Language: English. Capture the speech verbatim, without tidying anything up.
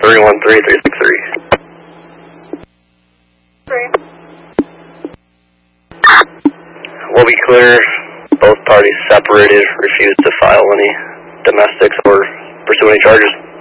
three one three, three six three. Three. We'll be clear. Both parties separated, refused to file any domestics or pursue any charges.